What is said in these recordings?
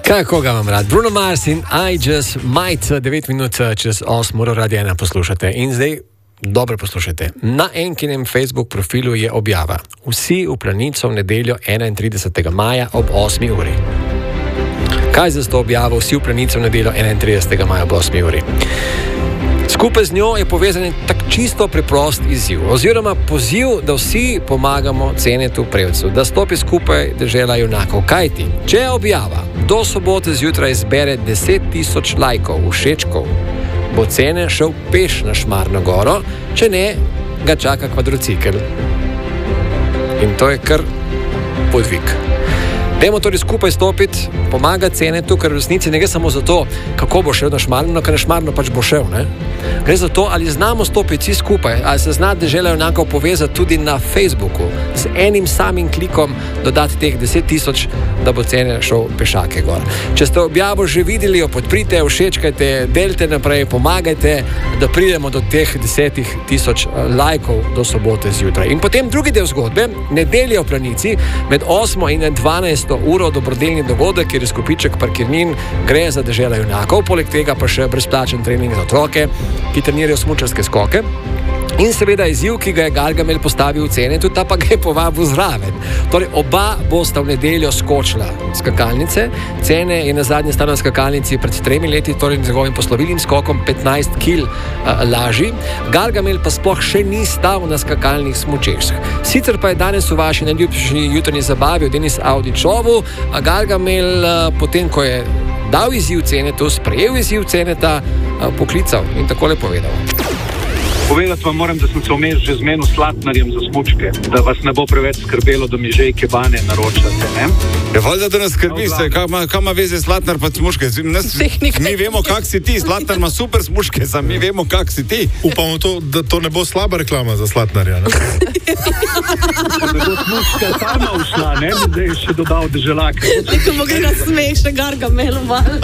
Kako ga vam rad? Bruno Mars in I Just Might, 9 minut čez 8 uro Radio 1 poslušate. In zdaj dobro poslušajte. Na Enkinem Facebook profilu je objava: vsi v Planico v nedeljo 31. maja ob 8 uri. Kaj za to objavo vsi v Planico v nedeljo 31. maja ob 8 uri? Skupaj z njo je povezan tak čisto preprost izziv, oziroma poziv, da vsi pomagamo Cenetu Prevcu, da stopi skupaj dežela junakov. Kajti, če objava do sobote zjutraj zbere 10.000 lajkov, všečkov, bo Cene šel peš na Šmarno goro, če ne, ga čaka kvadricikel. In to je kar podvig. Dajmo torej skupaj stopiti, pomagati Cenetu, ker v resnici ne gre samo za to, kako bo šel na Šmarno, ker na Šmarno pač bo šel, ne? Gre za to, ali znamo stopiti vsi skupaj, ali se zna dežela junakov povezati tudi na Facebooku, z enim samim klikom dodati teh 10.000, da bo Cene šel pešake gor. Če ste objavo že videli, jo podprite, všečkajte, delite naprej, pomagajte, da pridemo do teh 10.000 lajkov do sobote zjutraj. In potem drugi del zgodbe, nedelja v Planici, med 8 in 12 uro dobrodelni dogodek, kjer je skupiček parkirnin, gre za dežela junakov, poleg tega pa še brezplačen trening za otroke, ki trenirajo smučarske skoke. In seveda izziv, ki ga je Gargamel postavil v Cenetu, ta pa ga je povabil zraven. Torej, oba bosta v nedeljo skočila skakalnice. Cene je na zadnje stalo na skakalnici pred 3 leti, torej z njegovim poslovilnim skokom 15 kg lažji. Gargamel pa sploh še ni stal na skakalnih smučeh. Sicer pa je danes v vaši najljubši jutrnji zabavi v Denis Audičovu Gargamel, potem ko je dal izziv Cenetu, sprejel izziv Ceneta, poklical in takole povedal. Povedati vam moram, da sem se vmes že zmenil s Slatnarjem za smučke, da vas ne bo preveč skrbelo, da mi že ikebane naročate, ne? Ja, valjda, da nas skrbi, kam ima veze Slatnar pa smučke? Mi vemo, kak si ti, Slatnar ima super smučke, mi vemo, kak si ti. Upamo to, da to ne bo slaba reklama za Slatnarja, ne? Da bo smučka sama ušla, ne? Zdaj še dodal deželake. Nekamo gre na smeh še Gargamelu malo.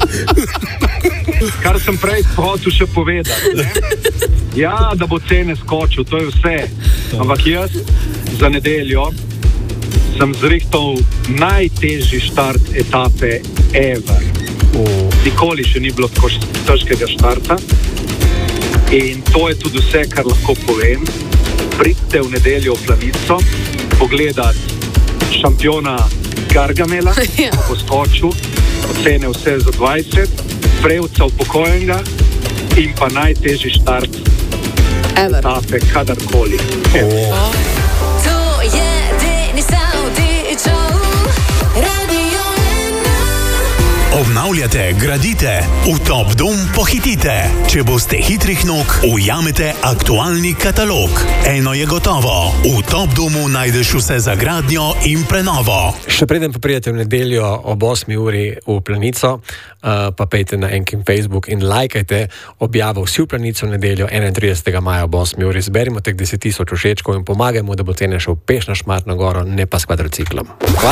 Kar sem prej hotel še povedati, ne? Ja, da bo Cene skočil, to je vse. Ampak jaz za nedeljo sem zrihtal najtežji štart etape ever. Nikoli še ni bilo tako težkega štarta. In to je tudi vse, kar lahko povem. Pridite v nedeljo v Planico, pogledati šampiona Gargamela, ko bo skočil, Cene vse za 20, Prevca upokojenega in pa najtežji štart etape kadarkoli. To je Denis Audičov, Radio 1. Obnavljate, gradite, v Top Dom pohitite. Če boste hitrih nog, ujamete aktualni katalog. Eno je gotovo, v Top Domu najdeš vse za gradnjo in prenovo. Še preden pa pridete v nedeljo ob 8 uri v Planico, pa pejte na Enkin Facebook in lajkajte objavo vsi v Planico v nedeljo 31. maja ob 8 uri. Zberimo teh 10.000 všečkov in pomagajmo, da bo Cene šel peš na Šmarno goro, ne pa s kvadriciklom.